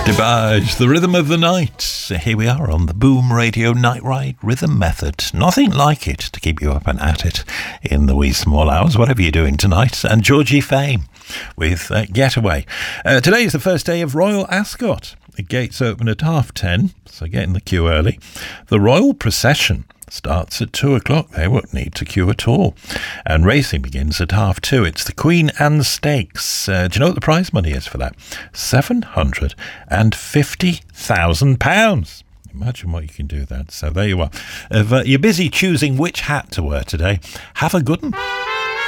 Debage, the rhythm of the night. Here we are on the Boom Radio Night Ride Rhythm Method. Nothing like it to keep you up and at it in the wee small hours, whatever you're doing tonight. And Georgie Fame with Getaway. Today is the first day of Royal Ascot. The gates open at 10:30, so get in the queue early. The Royal Procession starts at 2 o'clock. They won't need to queue at all. And racing begins at 2:30. It's the Queen Anne Stakes. Do you know what the prize money is for that? £750,000. Imagine what you can do with that. So there you are. If you're busy choosing which hat to wear today, have a good one.